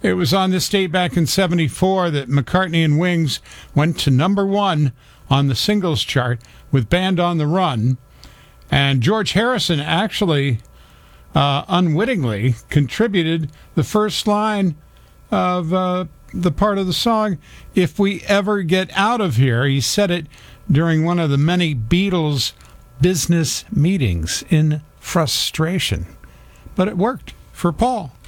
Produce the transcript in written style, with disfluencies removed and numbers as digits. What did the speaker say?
It was on this date back in 74 that McCartney and Wings went to number one on the singles chart with Band on the Run. And George Harrison actually, unwittingly, contributed the first line of the part of the song, "If We Ever Get Out of Here." He said it during one of the many Beatles business meetings in frustration. But it worked for Paul.